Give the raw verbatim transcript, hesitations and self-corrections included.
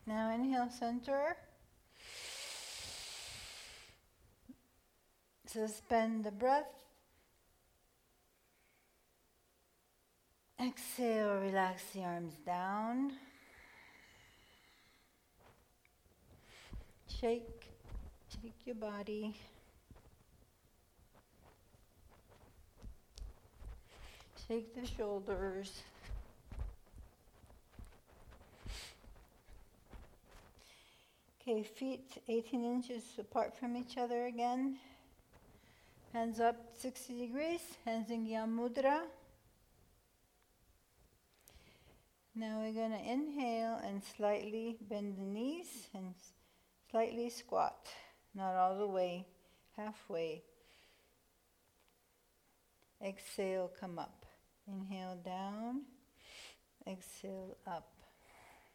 Now inhale, center. Suspend the breath. Exhale, relax the arms down. Shake, shake your body. Shake the shoulders. Okay, feet eighteen inches apart from each other again. Hands up sixty degrees, hands in Gyan Mudra. Now we're going to inhale and slightly bend the knees and slightly squat. Not all the way, halfway. Exhale, come up. Inhale down, exhale up.